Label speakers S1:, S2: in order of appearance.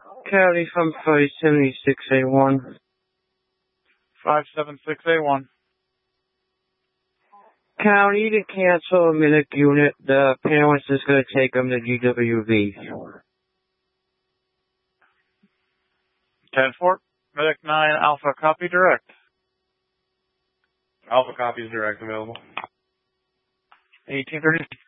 S1: County from 576A1.
S2: 576A1.
S1: County to cancel a Minute unit. The parents is going to take them to GWV.
S2: 10-4. Medic 9 Alpha, copy direct.
S3: Alpha copies direct available.
S2: 1830.